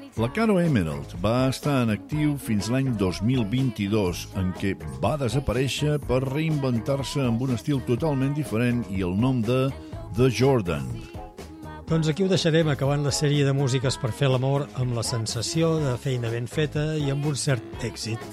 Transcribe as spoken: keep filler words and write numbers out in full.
La Caro Emerald va estar en actiu fins l'any dos mil vint-i-dos, en què va desaparèixer per reinventar-se amb un estil totalment diferent i el nom de The Jordan. Doncs aquí ho deixarem, acabant la sèrie de músiques per fer l'amor amb la sensació de feina ben feta i amb un cert èxit.